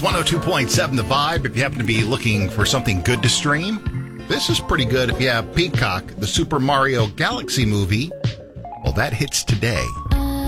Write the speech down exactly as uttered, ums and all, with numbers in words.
one oh two point seven The Vibe. If you happen to be looking for something good to stream, this is pretty good if you have Peacock. The Super Mario Galaxy movie, well, that hits today.